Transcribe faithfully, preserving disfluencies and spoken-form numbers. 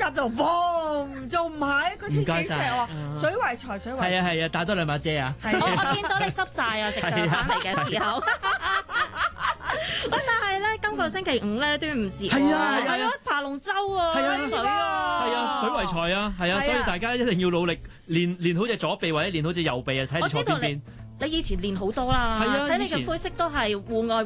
搭就砰就唔係，佢天幾石話水為財，水為係啊係啊，帶多兩把遮啊！ 係我我見到你濕晒啊，直腳翻嚟嘅時候。喂，但係咧，今個星期五咧端午節， 係啊係啊係啊，爬龍舟啊， 係啊水啊， 係啊，水為財啊，係啊，所以大家一定要努力練練好隻左臂或者練好隻右臂啊，睇你坐邊邊。 你以前練好多啦， 係啊睇你以前嘅膚色都係戶外